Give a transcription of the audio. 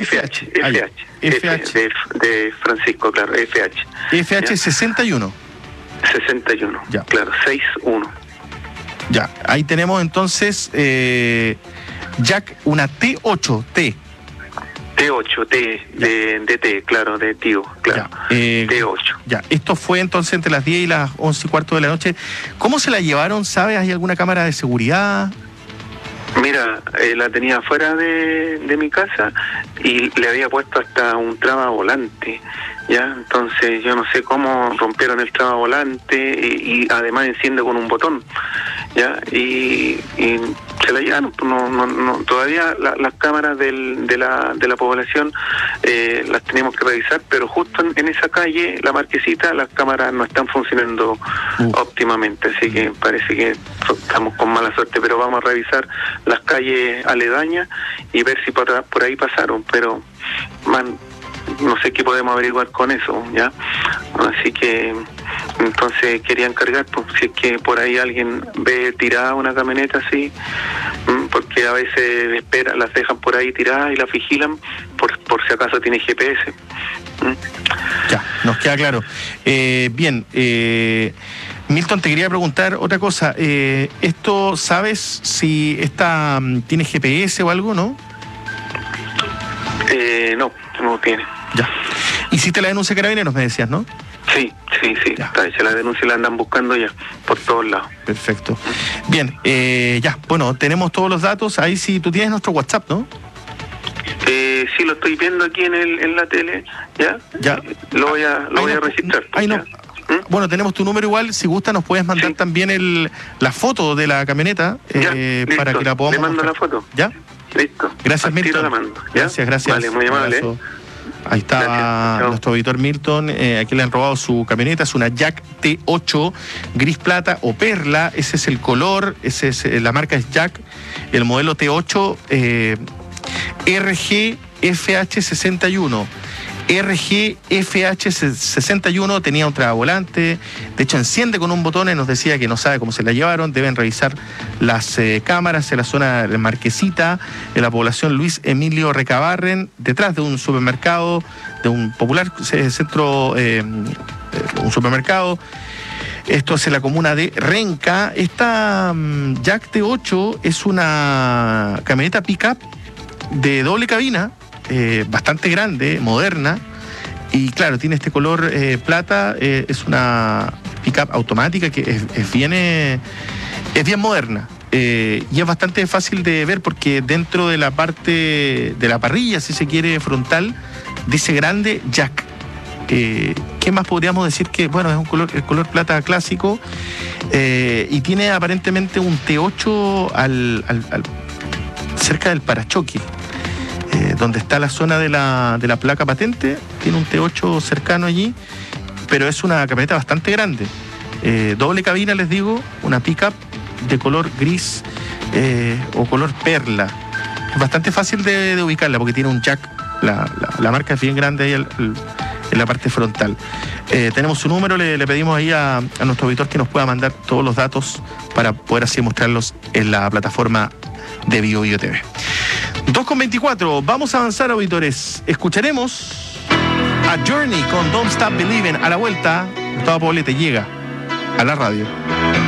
FH. De Francisco, claro, FH. FH 61. 61, ya. Claro, 61. Ya, ahí tenemos entonces jack, una T8, T8, de T, claro, de tío, claro. T8. Ya, esto fue entonces entre las 10 y las 11:15 de la noche. ¿Cómo se la llevaron? ¿Sabes? ¿Hay alguna cámara de seguridad? Mira, la tenía fuera de mi casa y le había puesto hasta un traba-volante, ¿ya? Entonces yo no sé cómo rompieron el traba-volante y además enciende con un botón, ¿ya? Y se la llevaron. No, todavía las cámaras de la población las tenemos que revisar, pero justo en esa calle, la Marquesita, las cámaras no están funcionando óptimamente, así que parece que estamos con mala suerte, pero vamos a revisar las calles aledañas y ver si por ahí pasaron, pero no sé qué podemos averiguar con eso, ¿ya? Así que entonces quería encargar, pues, si es que por ahí alguien ve tirada una camioneta así, porque a veces las dejan por ahí tiradas y las vigilan por si acaso tiene GPS. Ya, nos queda claro. Bien, Milton, te quería preguntar otra cosa. ¿Esto sabes si esta tiene GPS o algo, no? No tiene. Ya. ¿Hiciste la denuncia a Carabineros, me decías, no? Sí. Está hecha la denuncia y la andan buscando ya por todos lados. Perfecto. Bien, ya, bueno, tenemos todos los datos. Ahí sí, tú tienes nuestro WhatsApp, ¿no? Sí, lo estoy viendo aquí en la tele, ¿ya? Ya. Lo voy a registrar. Ahí no. Bueno, tenemos tu número igual. Si gusta, nos puedes mandar también la foto de la camioneta para que la podamos. Le mando mostrar. la foto. ¿Ya? Listo. Gracias, Milton. La mando, gracias. Vale, muy amable. Ahí está nuestro auditor Milton. Aquí le han robado su camioneta. Es una Jack T8 gris plata o perla. Ese es el color. La marca es Jack. El modelo T8 RGFH61. RGFH61 tenía un tragavolante, de hecho enciende con un botón y nos decía que no sabe cómo se la llevaron. Deben revisar las cámaras en la zona de Marquesita, en la población Luis Emilio Recabarren, detrás de un supermercado, de un popular centro, un supermercado. Esto es en la comuna de Renca. Esta Jack T8 es una camioneta pick-up de doble cabina, bastante grande, moderna, y claro, tiene este color plata. Es una pick-up automática que es bien moderna, y es bastante fácil de ver porque dentro de la parte de la parrilla, si se quiere, frontal, dice grande Jack. ¿Qué más podríamos decir? Que bueno, es el color plata clásico, y tiene aparentemente un T8 cerca del parachoque, donde está la zona de la placa patente. Tiene un T8 cercano allí, pero es una camioneta bastante grande, doble cabina, les digo, una pick-up de color gris o color perla. Es bastante fácil de ubicarla porque tiene un jack, la marca es bien grande ahí en la parte frontal. Tenemos su número, le pedimos ahí a nuestro auditor que nos pueda mandar todos los datos para poder así mostrarlos en la plataforma de BioBio TV. 2:24, vamos a avanzar, auditores. Escucharemos a Journey con Don't Stop Believing. A la vuelta, Gustavo Poblete llega a la radio.